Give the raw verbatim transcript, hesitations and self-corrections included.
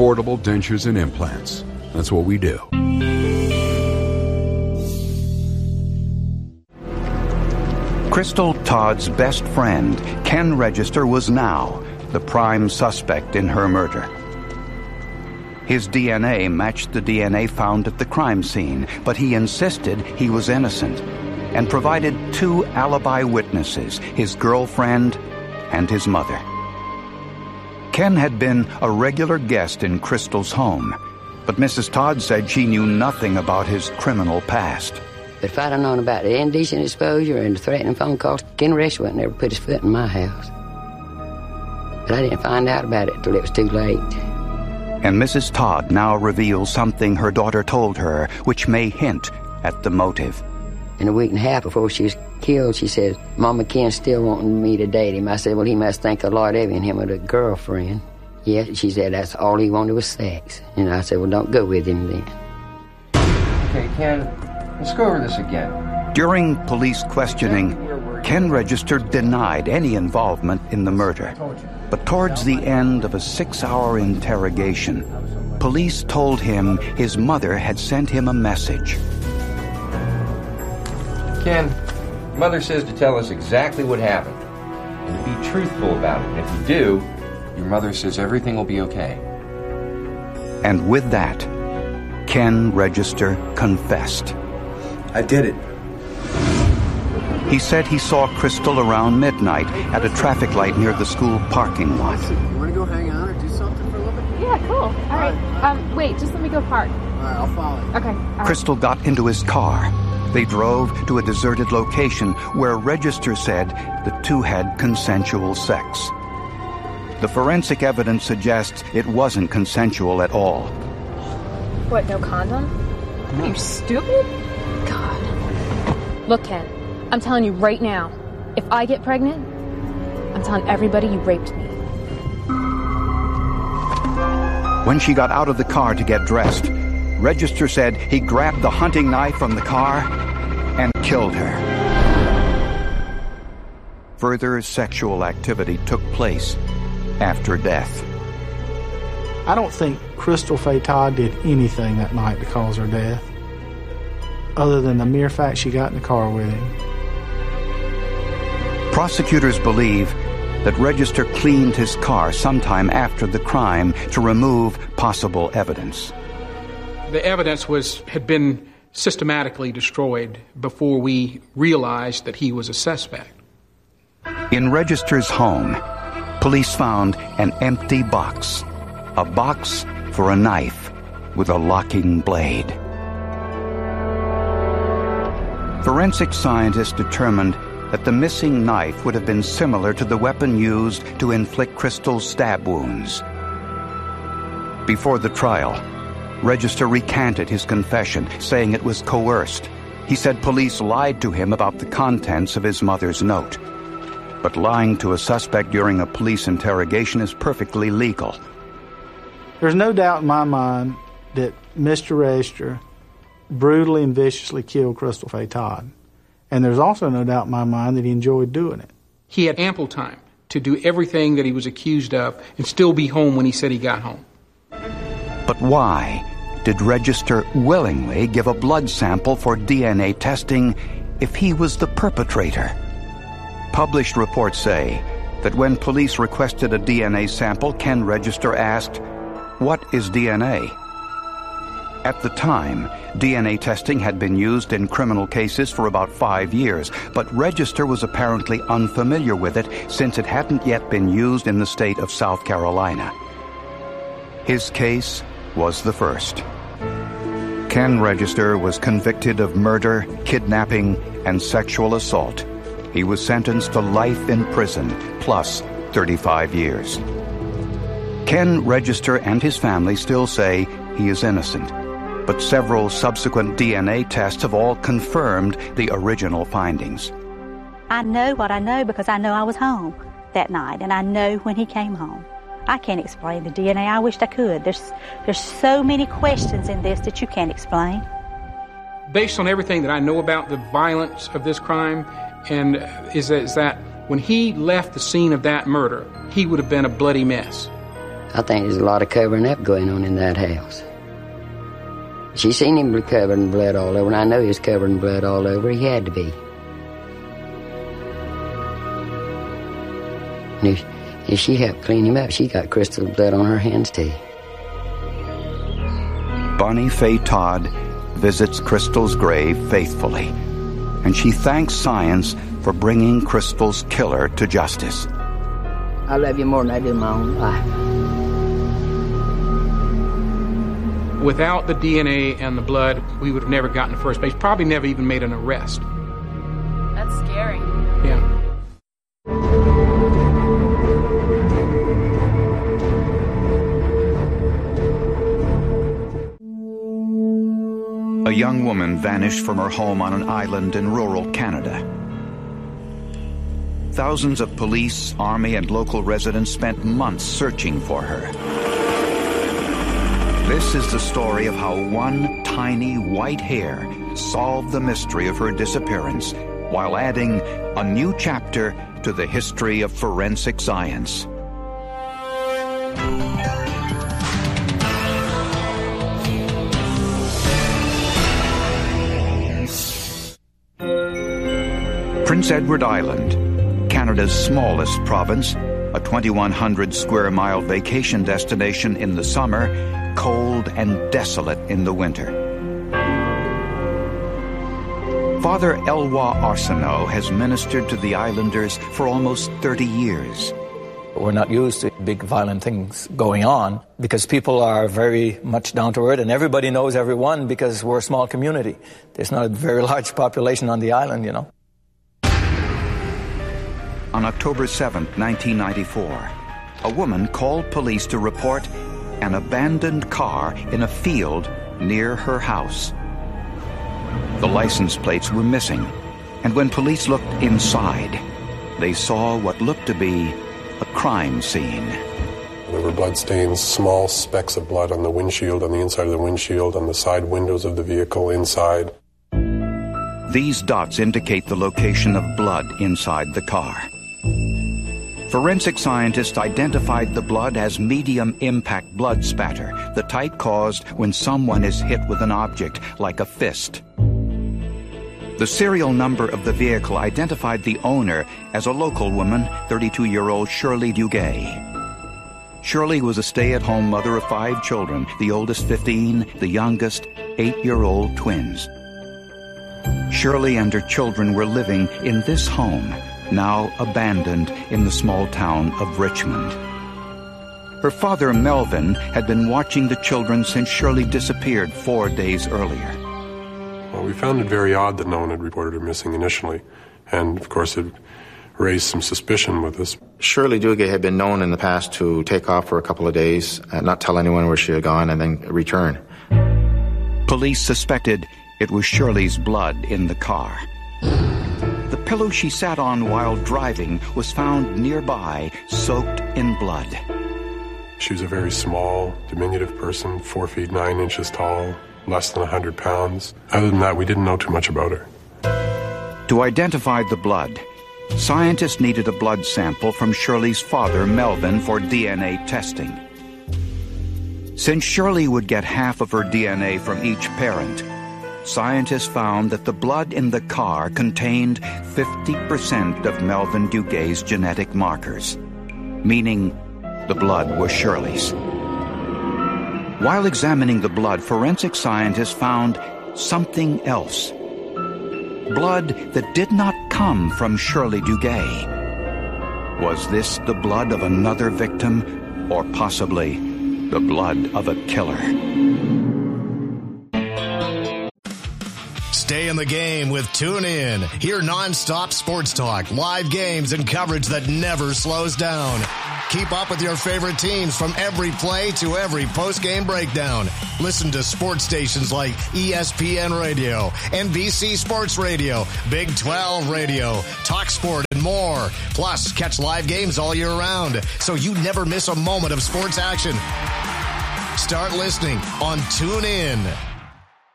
affordable dentures and implants. That's what we do. Crystal Todd's best friend, Ken Register, was now the prime suspect in her murder. His D N A matched the D N A found at the crime scene, but he insisted he was innocent and provided two alibi witnesses, his girlfriend and his mother. Ken had been a regular guest in Crystal's home, but Missus Todd said she knew nothing about his criminal past. If I'd have known about the indecent exposure and the threatening phone calls, Ken Register wouldn't ever put his foot in my house. But I didn't find out about it till it was too late. And Missus Todd now reveals something her daughter told her, which may hint at the motive. In a week and a half before she was killed, she said, Mama, Ken's still wanting me to date him. I said, well, he must think the Lord Evie and him with a girlfriend. Yeah, she said that's all he wanted was sex. And I said, well, don't go with him then. Okay, Ken, let's go over this again. During police questioning, Ken Register denied any involvement in the murder. But towards the end of a six-hour interrogation, police told him his mother had sent him a message. Ken, Mother says to tell us exactly what happened and to be truthful about it. And if you do, your mother says everything will be okay. And with that, Ken Register confessed. I did it. He said he saw Crystal around midnight at a traffic light near the school parking lot. You want to go hang out or do something for a little bit? Yeah, cool. All right. Um, wait, just let me go park. All right, I'll follow you. Okay. All right. Crystal got into his car. They drove to a deserted location where Register said the two had consensual sex. The forensic evidence suggests it wasn't consensual at all. What, no condom? Are you stupid? God. Look, Ken, I'm telling you right now, if I get pregnant, I'm telling everybody you raped me. When she got out of the car to get dressed, Register said he grabbed the hunting knife from the car and killed her. Further sexual activity took place after death. I don't think Crystal Faye Todd did anything that night to cause her death, other than the mere fact she got in the car with him. Prosecutors believe that Register cleaned his car sometime after the crime to remove possible evidence. The evidence was had been systematically destroyed before we realized that he was a suspect. In Register's home, police found an empty box, a box for a knife with a locking blade. Forensic scientists determined that the missing knife would have been similar to the weapon used to inflict Crystal's stab wounds. Before the trial, Register recanted his confession, saying it was coerced. He said police lied to him about the contents of his mother's note. But lying to a suspect during a police interrogation is perfectly legal. There's no doubt in my mind that Mister Register brutally and viciously killed Crystal Faye Todd. And there's also no doubt in my mind that he enjoyed doing it. He had ample time to do everything that he was accused of and still be home when he said he got home. But why did Register willingly give a blood sample for D N A testing if he was the perpetrator? Published reports say that when police requested a D N A sample, Ken Register asked, "What is D N A?" At the time, D N A testing had been used in criminal cases for about five years, but Register was apparently unfamiliar with it since it hadn't yet been used in the state of South Carolina. His case was the first. Ken Register was convicted of murder, kidnapping, and sexual assault. He was sentenced to life in prison, plus thirty-five years. Ken Register and his family still say he is innocent, but several subsequent D N A tests have all confirmed the original findings. I know what I know because I know I was home that night, and I know when he came home. I can't explain the D N A. I wished I could. There's, there's so many questions in this that you can't explain. Based on everything that I know about the violence of this crime, and is that, is that when he left the scene of that murder, he would have been a bloody mess. I think there's a lot of covering up going on in that house. She seen him covered in blood all over, and I know he was covered in blood all over. He had to be. And if, if she helped clean him up, she got Crystal's blood on her hands, too. Bonnie Faye Todd visits Crystal's grave faithfully, and she thanks science for bringing Crystal's killer to justice. I love you more than I do my own life. Without the D N A and the blood, we would have never gotten to first base, probably never even made an arrest. That's scary. Yeah. A young woman vanished from her home on an island in rural Canada. Thousands of police, army, and local residents spent months searching for her. This is the story of how one tiny white hair solved the mystery of her disappearance while adding a new chapter to the history of forensic science. Prince Edward Island, Canada's smallest province, a twenty-one hundred square mile vacation destination in the summer, cold and desolate in the winter. Father Eloi Arsenault has ministered to the islanders for almost thirty years. We're not used to big violent things going on because people are very much down to earth and everybody knows everyone because we're a small community. There's not a very large population on the island, you know. On October seventh, nineteen ninety-four, a woman called police to report an abandoned car in a field near her house. The license plates were missing, and when police looked inside, they saw what looked to be a crime scene. There were blood stains, small specks of blood on the windshield, on the inside of the windshield, on the side windows of the vehicle inside. These dots indicate the location of blood inside the car. Forensic scientists identified the blood as medium-impact blood spatter, the type caused when someone is hit with an object, like a fist. The serial number of the vehicle identified the owner as a local woman, thirty-two-year-old Shirley Duguay. Shirley was a stay-at-home mother of five children, the oldest fifteen, the youngest eight-year-old twins. Shirley and her children were living in this home, now abandoned in the small town of Richmond. Her father, Melvin, had been watching the children since Shirley disappeared four days earlier. Well, we found it very odd that no one had reported her missing initially, and of course it raised some suspicion with us. Shirley Duguay had been known in the past to take off for a couple of days, uh, not tell anyone where she had gone, and then return. Police suspected it was Shirley's blood in the car. The pillow she sat on while driving was found nearby, soaked in blood. She was a very small, diminutive person, four feet nine inches tall, less than a hundred pounds. Other than that, we didn't know too much about her. To identify the blood, scientists needed a blood sample from Shirley's father, Melvin, for D N A testing. Since Shirley would get half of her D N A from each parent, scientists found that the blood in the car contained fifty percent of Melvin Dugay's genetic markers, meaning the blood was Shirley's. While examining the blood, forensic scientists found something else. Blood that did not come from Shirley Duguay. Was this the blood of another victim, or possibly the blood of a killer? Stay in the game with TuneIn. Hear nonstop sports talk, live games, and coverage that never slows down. Keep up with your favorite teams from every play to every post-game breakdown. Listen to sports stations like E S P N Radio, N B C Sports Radio, Big twelve Radio, TalkSport, and more. Plus, catch live games all year round, so you never miss a moment of sports action. Start listening on TuneIn.